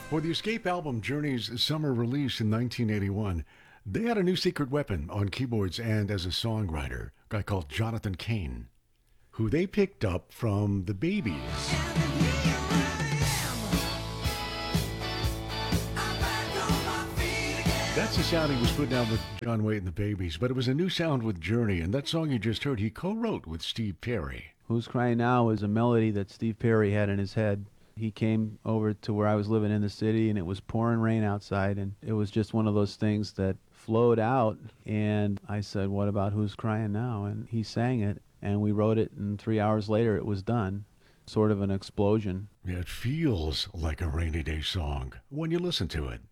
For the Escape album Journey's summer release in 1981, they had a new secret weapon on keyboards and as a songwriter, a guy called Jonathan Cain, who they picked up from the Babies. That's the sound he was putting out with John Waite and the Babies, but it was a new sound with Journey, and that song you just heard, he co-wrote with Steve Perry. Who's Crying Now was a melody that Steve Perry had in his head. He came over to where I was living in the city, and it was pouring rain outside, and it was just one of those things that flowed out, and I said, what about Who's Crying Now? And he sang it, and we wrote it, and 3 hours later it was done. Sort of an explosion. Yeah, it feels like a rainy day song when you listen to it.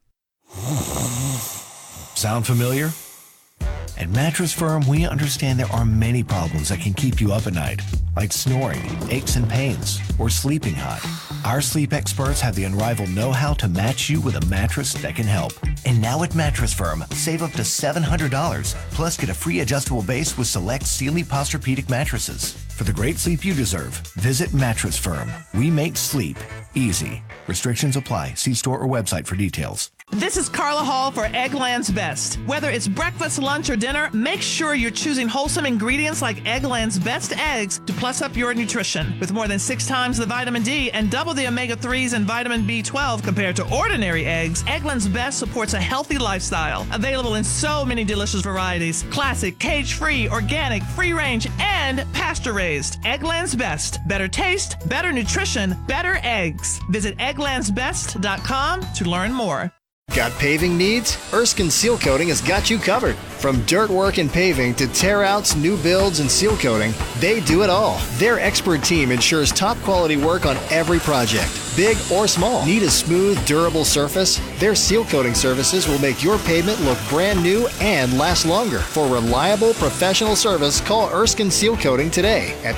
Sound familiar? At Mattress Firm, we understand there are many problems that can keep you up at night, like snoring, aches and pains, or sleeping hot. Our sleep experts have the unrivaled know-how to match you with a mattress that can help. And now at Mattress Firm, save up to $700, plus get a free adjustable base with select Sealy Posturepedic mattresses. For the great sleep you deserve, visit Mattress Firm. We make sleep easy. Restrictions apply. See store or website for details. This is Carla Hall for Eggland's Best. Whether it's breakfast, lunch, or dinner, make sure you're choosing wholesome ingredients like Eggland's Best eggs to plus up your nutrition. With more than 6 times the vitamin D and double the omega-3s and vitamin B12 compared to ordinary eggs, Eggland's Best supports a healthy lifestyle. Available in so many delicious varieties: classic, cage-free, organic, free-range, and pasture-raised. Eggland's Best. Better taste, better nutrition, better eggs. Visit egglandsbest.com to learn more. Got paving needs? Erskine Seal Coating has got you covered. From dirt work and paving to tear-outs, new builds, and seal coating, they do it all. Their expert team ensures top quality work on every project, big or small. Need a smooth, durable surface? Their seal coating services will make your pavement look brand new and last longer. For reliable, professional service, call Erskine Seal Coating today at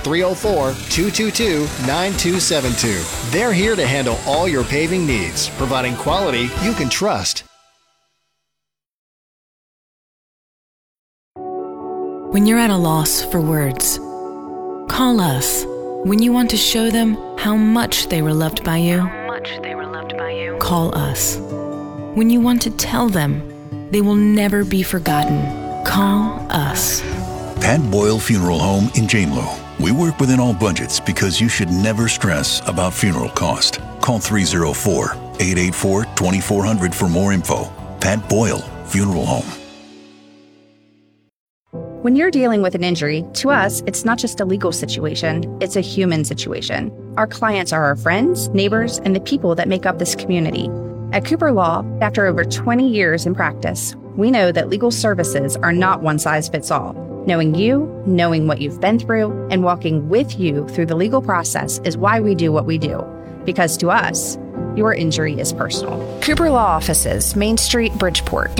304-222-9272. They're here to handle all your paving needs, providing quality you can trust. When you're at a loss for words, call us. When you want to show them how much they were loved by you, call us. When you want to tell them they will never be forgotten, call us. Pat Boyle Funeral Home in Jamelo. We work within all budgets because you should never stress about funeral cost. Call 304-884-2400 for more info. Pat Boyle Funeral Home. When you're dealing with an injury, to us, it's not just a legal situation, it's a human situation. Our clients are our friends, neighbors, and the people that make up this community. At Cooper Law, after over 20 years in practice, we know that legal services are not one size fits all. Knowing you, knowing what you've been through, and walking with you through the legal process is why we do what we do. Because to us, your injury is personal. Cooper Law Offices, Main Street, Bridgeport,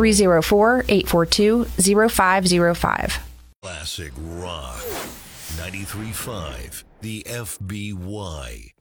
304-842-0505. Classic Rock 93.5, the FBY.